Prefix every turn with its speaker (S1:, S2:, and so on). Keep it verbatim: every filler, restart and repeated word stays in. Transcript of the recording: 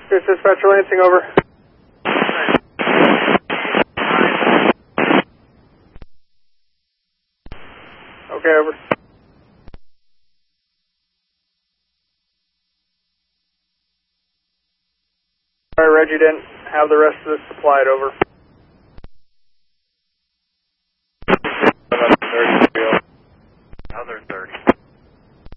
S1: This is Dispatcher Lansing, over. Okay, over. Alright, Reggie didn't have the rest of this supplied, over.